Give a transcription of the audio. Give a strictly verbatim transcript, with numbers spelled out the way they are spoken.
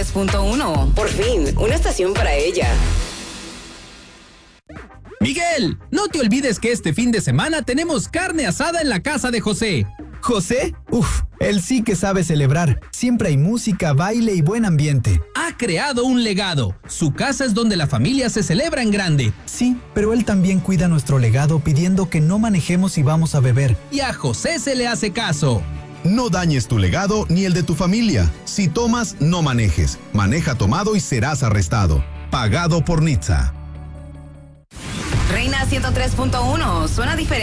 tres punto uno. Por fin, una estación para ella. Miguel, no te olvides que este fin de semana tenemos carne asada en la casa de José. ¿José? Uf, él sí que sabe celebrar. Siempre hay música, baile y buen ambiente. Ha creado un legado. Su casa es donde la familia se celebra en grande. Sí, pero él también cuida nuestro legado pidiendo que no manejemos si vamos a beber. Y a José se le hace caso. No dañes tu legado ni el de tu familia. Si tomas, no manejes. Maneja tomado y serás arrestado. Pagado por N H T S A. Reina ciento tres punto uno. Suena diferente.